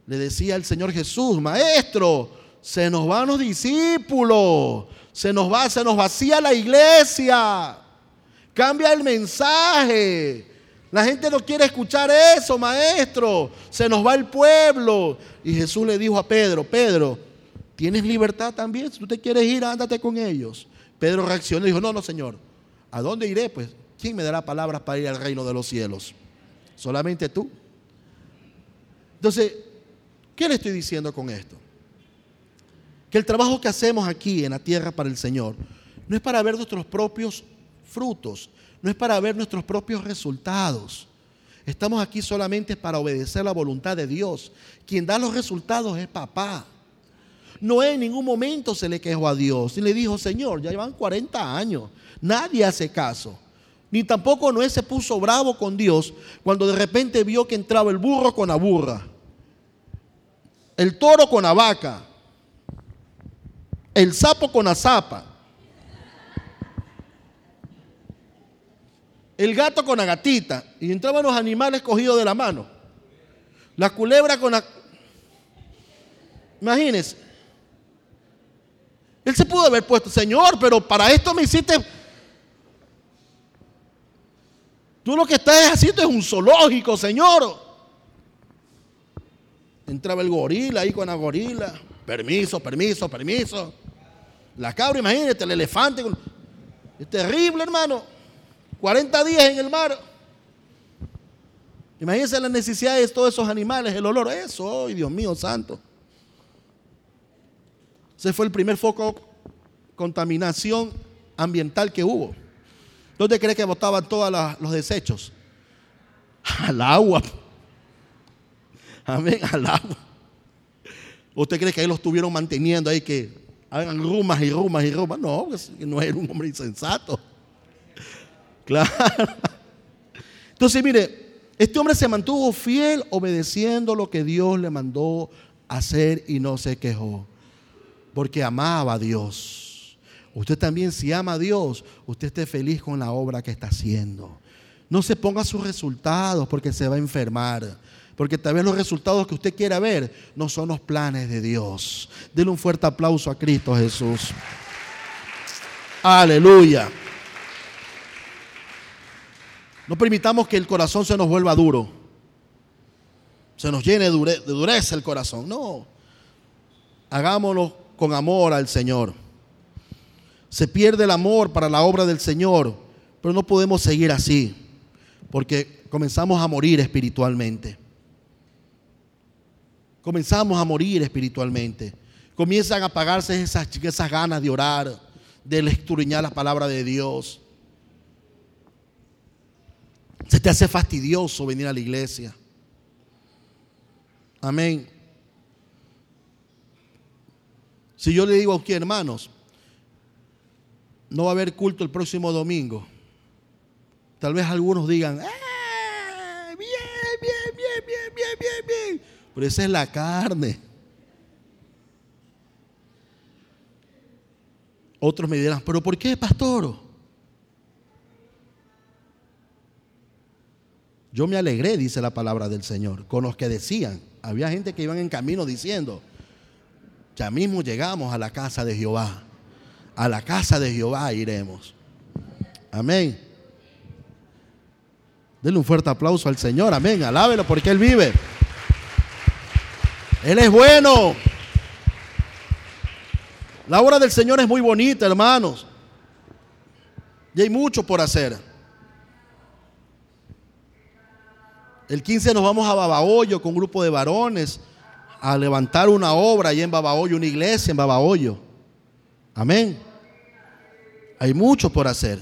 Le decía el Señor Jesús: maestro, se nos van los discípulos, se nos vacía la iglesia, cambia el mensaje. La gente no quiere escuchar eso, maestro, se nos va el pueblo. Y Jesús le dijo a Pedro: Pedro, tienes libertad también, si tú te quieres ir, ándate con ellos. Pedro reaccionó y dijo: no, Señor, ¿a dónde iré? Pues, ¿quién me dará palabras para ir al reino de los cielos? Solamente tú. Entonces, ¿qué le estoy diciendo con esto? Que el trabajo que hacemos aquí en la tierra para el Señor no es para ver nuestros propios frutos, no es para ver nuestros propios resultados. Estamos aquí solamente para obedecer la voluntad de Dios. Quien da los resultados es papá. Noé en ningún momento se le quejó a Dios y le dijo: Señor, ya llevan 40 años, nadie hace caso. Ni tampoco Noé se puso bravo con Dios cuando de repente vio que entraba el burro con la burra, el toro con la vaca, el sapo con la zapa, el gato con la gatita, y entraban los animales cogidos de la mano, la culebra con la... Imagínense. Él se pudo haber puesto: Señor, pero para esto me hiciste... Tú lo que estás haciendo es un zoológico, Señor. Entraba el gorila ahí con la gorila. Permiso. La cabra, imagínate, el elefante. Es terrible, hermano. 40 días en el mar. Imagínense las necesidades de todos esos animales, el olor. Eso, ¡ay, Dios mío santo! Ese fue el primer foco de contaminación ambiental que hubo. ¿Dónde cree que botaban todos los desechos? Al agua. Amén, al agua. ¿Usted cree que ahí los estuvieron manteniendo ahí, que hagan rumas y rumas y rumas? No, pues no era un hombre insensato. Claro. Entonces, mire, este hombre se mantuvo fiel obedeciendo lo que Dios le mandó hacer y no se quejó, porque amaba a Dios. Usted también, si ama a Dios, usted esté feliz con la obra que está haciendo. No se ponga sus resultados porque se va a enfermar, porque tal vez los resultados que usted quiera ver no son los planes de Dios. Denle un fuerte aplauso a Cristo Jesús. Aleluya. No permitamos que el corazón se nos vuelva duro, se nos llene de dureza el corazón. No, hagámoslo con amor al Señor. Se pierde el amor para la obra del Señor, pero no podemos seguir así, porque comenzamos a morir espiritualmente. Comenzamos a morir espiritualmente. Comienzan a apagarse esas ganas de orar, de escudriñar la palabra de Dios. Se te hace fastidioso venir a la iglesia. Amén. Si yo le digo a usted, hermanos, no va a haber culto el próximo domingo, tal vez algunos digan: bien. Pero esa es la carne. Otros me dirán: ¿pero por qué, pastor? Yo me alegré, dice la palabra del Señor, con los que decían. Había gente que iban en camino diciendo: ya mismo llegamos a la casa de Jehová. A la casa de Jehová iremos. Amén. Denle un fuerte aplauso al Señor. Amén. Alábelo porque Él vive. Él es bueno. La obra del Señor es muy bonita, hermanos. Y hay mucho por hacer. El 15 nos vamos a Babahoyo con un grupo de varones a levantar una obra allá en Babahoyo, una iglesia en Babahoyo. Amén. Hay mucho por hacer.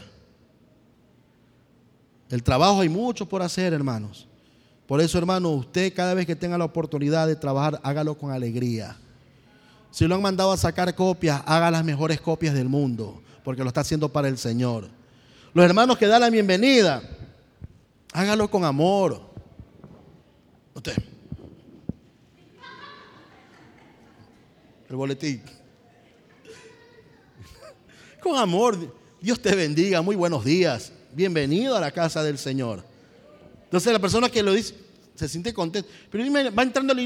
El trabajo hay mucho por hacer, hermanos. Por eso, hermano, usted cada vez que tenga la oportunidad de trabajar, hágalo con alegría. Si lo han mandado a sacar copias, haga las mejores copias del mundo, porque lo está haciendo para el Señor. Los hermanos que dan la bienvenida, hágalo con amor. Usted. El boletín. Con amor. Dios te bendiga, muy buenos días, bienvenido a la casa del Señor. Entonces la persona que lo dice se siente contenta, pero va entrando